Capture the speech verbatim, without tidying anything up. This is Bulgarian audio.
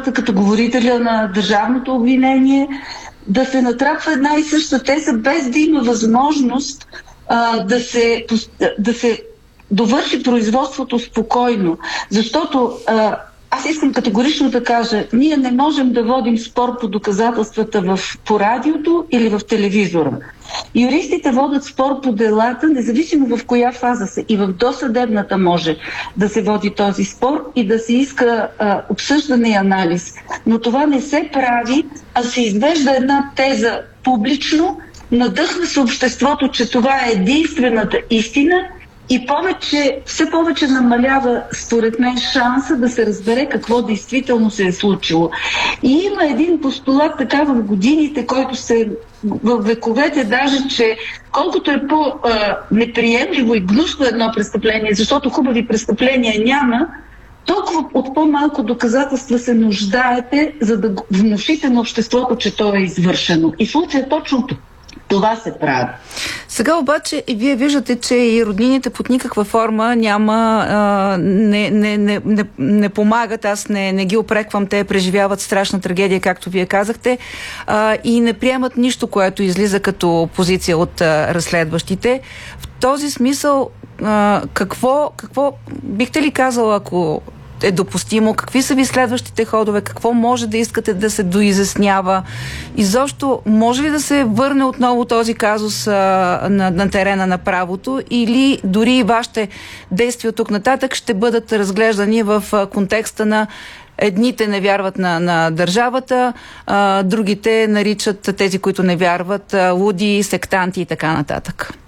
хората като говорителя на държавното обвинение, да се натрапва една и съща теза, без да има възможност а, да, се, да се довърши производството спокойно. Защото а, аз искам категорично да кажа, ние не можем да водим спор по доказателствата в, по радиото или в телевизора. Юристите водят спор по делата, независимо в коя фаза са. И в досъдебната може да се води този спор и да се иска а, обсъждане и анализ. Но това не се прави, а се извежда една теза публично, надъхва се обществото, че това е единствената истина и повече, все повече намалява, според мен, шанса да се разбере какво действително се е случило. И има един постулат така в годините, който се в вековете даже, че колкото е по-неприемливо и гнусно едно престъпление, защото хубави престъпления няма, толкова от по-малко доказателства се нуждаете, за да внушите на обществото, че то е извършено. И в случая точно това се прави. Сега обаче и вие виждате, че и роднините под никаква форма няма, а, не, не, не, не, не помагат, аз не, не ги опреквам, те преживяват страшна трагедия, както вие казахте, а, и не приемат нищо, което излиза като позиция от а, разследващите. В този смисъл, а, какво, какво бихте ли казала, ако е допустимо? Какви са ви следващите ходове? Какво може да искате да се доизяснява? Изобщо, може ли да се върне отново този казус а, на, на терена на правото, или дори и вашите действия от тук нататък ще бъдат разглеждани в а, контекста на едните не вярват на, на държавата, а, другите наричат тези, които не вярват, а, луди, сектанти и така нататък?